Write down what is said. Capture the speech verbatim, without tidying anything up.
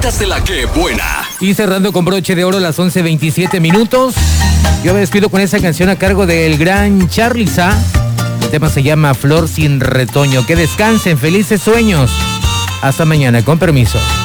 Cositas de la que buena. Y cerrando con broche de oro las once veintisiete minutos. Yo me despido con esa canción a cargo del gran Charly Sa. El tema se llama Flor sin retoño. Que descansen, felices sueños. Hasta mañana, con permiso.